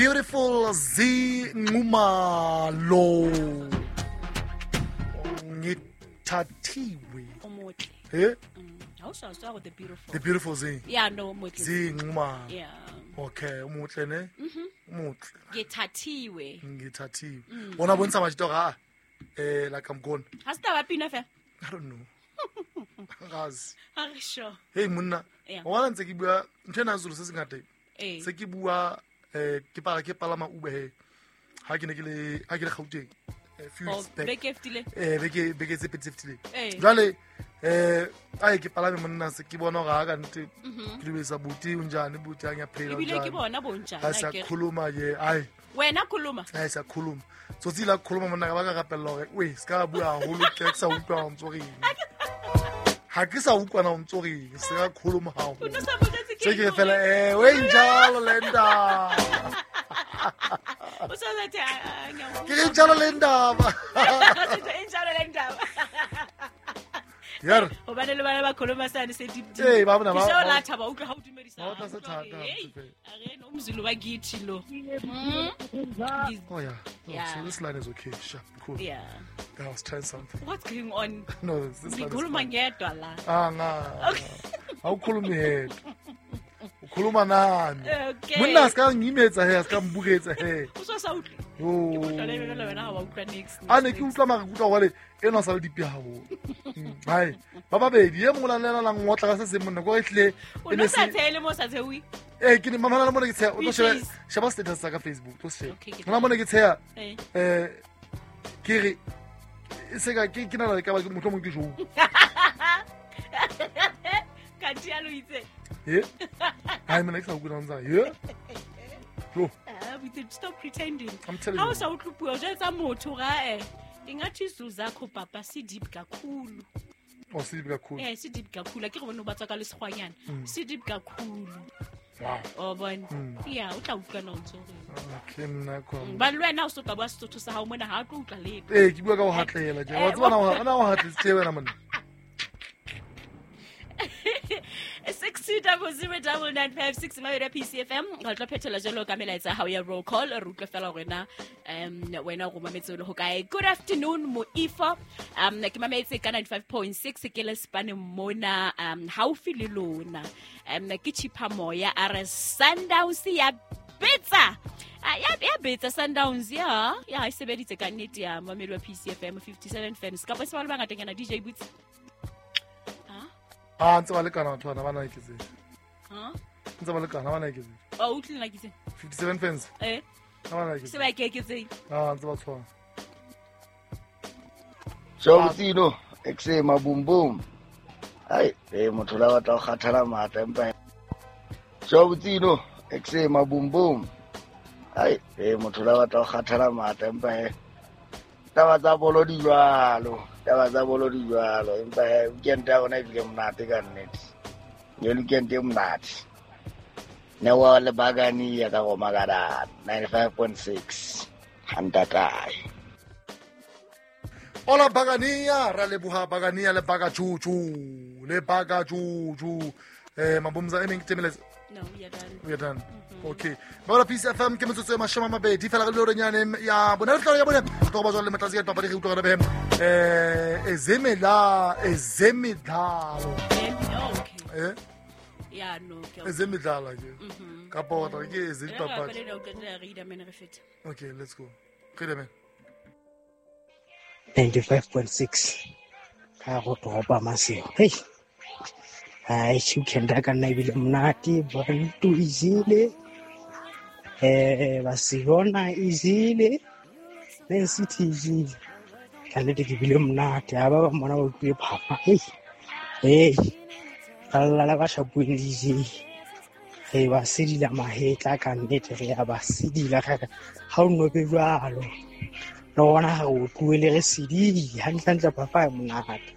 beautiful Zingumalo ngithathiwe the beautiful Z Zingumalo okay umuhle ne umuhle ngithathiwe bona bonisa mashitoga like I'm gone I don't know guys sure hey monna wala ntse ke bua ntena zulu se sengate se ke bua ke palama Uber he ha ke le Gauteng few beke tse petile jwale ai ke palame monna se ke bona ga ka nte ke lebesa buti unjani buti anya phela unjani ke bona bonjana ke sa khuluma ye ai wena khuluma ai sa khuluma so tsila khuluma monna ka ba ka kapella we ska bua holo ke sa utlwa mtsori ha ke sa utlwa na mtsori se ka khuluma ha ho se ke fela we njalo lenda usazathi ke njalo lendaba yar obane le bana ba khuluma sana se deep baba na ba so la thaba utlwa ha o dumedisa ba tla se thata are no umzulu wa githi lo oh yeah so this line is okay sure cool I was trying something what's going on no this line ngikhuluma ngedwa la nga awukhulumi hedwa ukhuluma nani okay monna ska ngimetsa he ska mbuketsa he usasawutli yo ke wena ha wa utlwa next ane ke utlwa mara kutwa wale eno sa le dipiago hai baba bedi ye mola lela la ngotla ka se se monna go ehle ene se tsele mo sa tsewi ke ni mama la mona ke tsaya o sheba status sa ka Facebook to se mona mona ke tsaya ke re se ka ke na la ka ba ke motho mo ke jou ka tialo itse hai mona ke sa go nza yo we did stop pretending I'm telling how you sa utlupua jetsa motho ga ingathi isu zakho papa si deep kakhulu si deep kakhulu si deep kakhulu ke go bona ba tsaka le segwanyana si deep kakhulu wow bona utla utlwa no ntsori okay mna ko ba lwena o so ka ba sotho sa ha mona ha tlo utlwa le ke bua ka o hatlela je wa tswana ana o hatle tse wena monna 6200956 mabedi PCFM ga tla phethela jalo ka melaetsa ha ya roll call re utlwa fela wena go mametse le ho kae good afternoon Moifo ke mametse ka 95.6 ke le span mona haufi le lona ke chipa moya are Sundowns ya betsa ya betsa Sundowns ya e sebeditse ka nnete ya mamedi wa PCFM 57 fans ka ba se ba le bangata kana DJ Boots ntse ba le kana batho bana ba iketse ntse ba le kana bana iketse utlile la kitse 57 fans bana iketse se ba iketse ntse ba tshwana Shobutino eksema bumbum ai motho la batla go kgathala mata empa Shobutino eksema bumbum ai motho la batla go kgathala mata empa taba tsa bolo di jwalo empa weekend ya ona ile mnate ka nnete ye weekend e mnate ne wa le bagani ya ka go magada 95.6 handa kai ola bagania ra le buha bagania le baga chuchu mabumza emeng temelez no we are done okay ba PCFM ke metsotso e mashama mabedi fela le renyane ya bona re ya bona to ba le matlatsi ya papadi re utlwa be ezemidlalo no ezemidlalo ke ka bota ke ezipapadi okay let's go get man 95.6 ka go topa maseo hey chicken ka nna ibile mnati bantu izile basirona izile City izile kanete ke bile mnati aba ba mona ba utlwe papa hey alla ba shapuile izile ba sidila mahetla ka nnete re ya ba sidila ga o no be jwalo no bona ga o tluele re sidile ha ntla papa mnati